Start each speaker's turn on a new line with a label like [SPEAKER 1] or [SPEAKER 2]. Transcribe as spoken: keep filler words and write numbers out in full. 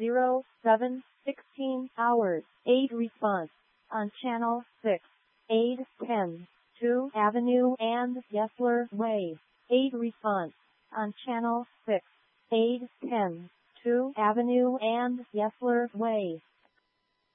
[SPEAKER 1] zero seven sixteen hours, aid response on Channel six, aid ten, two Avenue and Gessler Way, aid response on Channel six, aid ten, two Avenue and Gessler Way.